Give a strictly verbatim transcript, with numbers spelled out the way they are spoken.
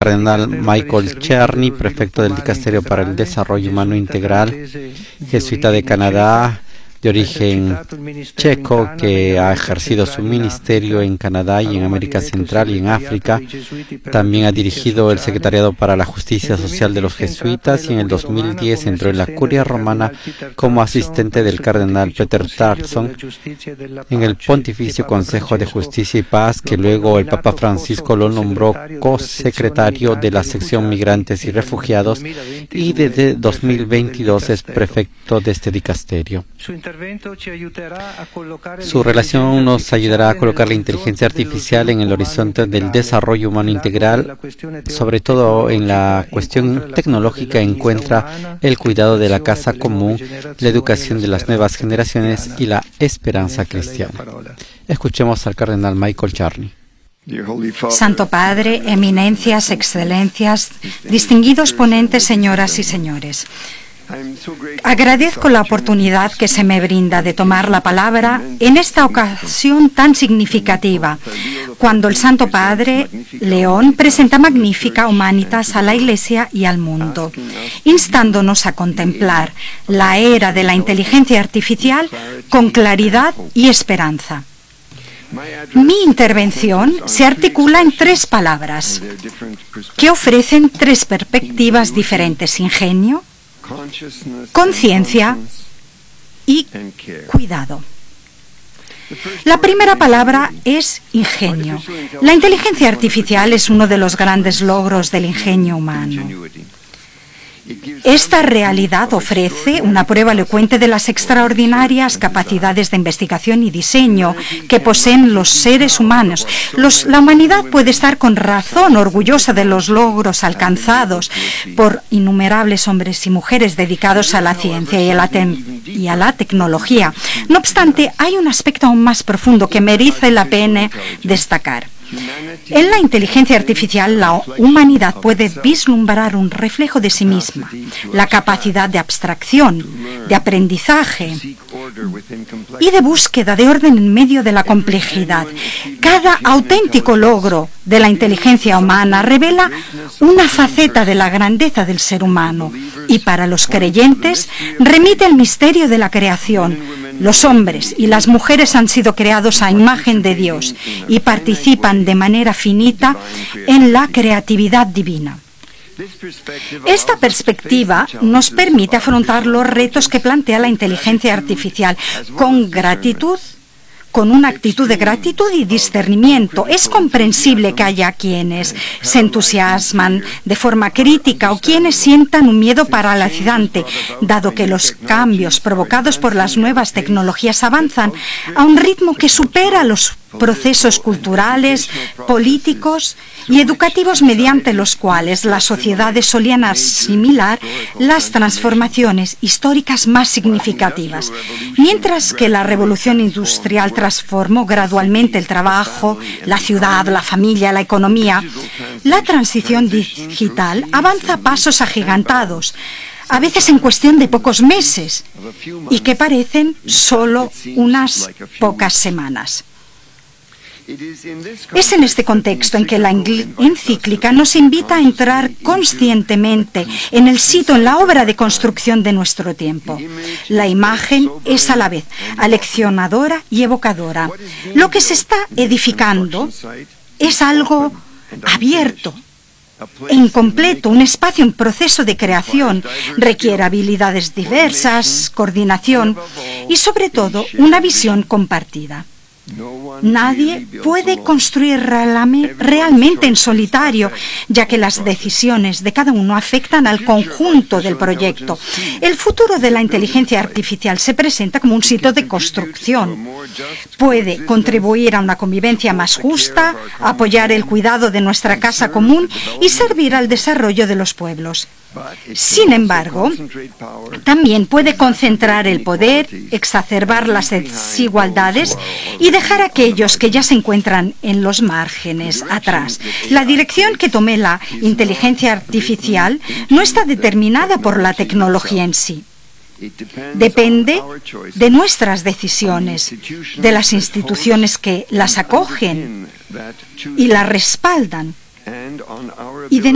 cardenal Michael Czerny, prefecto del Dicasterio para el Desarrollo Humano Integral, jesuita de Canadá, de origen checo, que ha ejercido su ministerio en Canadá y en América Central y en África. También ha dirigido el Secretariado para la Justicia Social de los Jesuitas y en el dos mil diez entró en la Curia Romana como asistente del cardenal Peter Turkson en el Pontificio Consejo de Justicia y Paz, que luego el Papa Francisco lo nombró co-secretario de la sección Migrantes y Refugiados, y desde dos mil veintidós es prefecto de este dicasterio. Su relación nos ayudará a colocar la inteligencia artificial en el horizonte del desarrollo humano integral, sobre todo en la cuestión tecnológica. Encuentra el cuidado de la casa común, la educación de las nuevas generaciones y la esperanza cristiana. Escuchemos al cardenal Michael Czerny. Santo Padre, eminencias, excelencias, distinguidos ponentes, señoras y señores. Agradezco la oportunidad que se me brinda de tomar la palabra en esta ocasión tan significativa, cuando el Santo Padre León presenta Magnificat Humanitas a la Iglesia y al mundo, instándonos a contemplar la era de la inteligencia artificial con claridad y esperanza. Mi intervención se articula en tres palabras que ofrecen tres perspectivas diferentes: ingenio, conciencia y cuidado. La primera palabra es ingenio. La inteligencia artificial es uno de los grandes logros del ingenio humano. Esta realidad ofrece una prueba elocuente de las extraordinarias capacidades de investigación y diseño que poseen los seres humanos. Los, la humanidad puede estar con razón orgullosa de los logros alcanzados por innumerables hombres y mujeres dedicados a la ciencia y a la, te, y a la tecnología. No obstante, hay un aspecto aún más profundo que merece la pena destacar. En la inteligencia artificial, la humanidad puede vislumbrar un reflejo de sí misma, la capacidad de abstracción, de aprendizaje y de búsqueda de orden en medio de la complejidad. Cada auténtico logro de la inteligencia humana revela una faceta de la grandeza del ser humano y, para los creyentes, remite al misterio de la creación. Los hombres y las mujeres han sido creados a imagen de Dios y participan de manera finita en la creatividad divina. Esta perspectiva nos permite afrontar los retos que plantea la inteligencia artificial con gratitud, con una actitud de gratitud y discernimiento. Es comprensible que haya quienes se entusiasman de forma crítica o quienes sientan un miedo paralizante, dado que los cambios provocados por las nuevas tecnologías avanzan a un ritmo que supera los procesos culturales, políticos y educativos mediante los cuales las sociedades solían asimilar las transformaciones históricas más significativas. Mientras que la revolución industrial transformó gradualmente el trabajo, la ciudad, la familia, la economía, la transición digital avanza a pasos agigantados, a veces en cuestión de pocos meses, y que parecen solo unas pocas semanas. Es en este contexto en que la encíclica nos invita a entrar conscientemente en el sitio, en la obra de construcción de nuestro tiempo. La imagen es a la vez aleccionadora y evocadora. Lo que se está edificando es algo abierto e incompleto, un espacio en proceso de creación. Requiere habilidades diversas, coordinación y, sobre todo, una visión compartida. Nadie puede construir realmente en solitario, ya que las decisiones de cada uno afectan al conjunto del proyecto. El futuro de la inteligencia artificial se presenta como un sitio de construcción. Puede contribuir a una convivencia más justa, apoyar el cuidado de nuestra casa común y servir al desarrollo de los pueblos. Sin embargo, también puede concentrar el poder, exacerbar las desigualdades y dejar a aquellos que ya se encuentran en los márgenes atrás. La dirección que tome la inteligencia artificial no está determinada por la tecnología en sí. Depende de nuestras decisiones, de las instituciones que las acogen y las respaldan, y de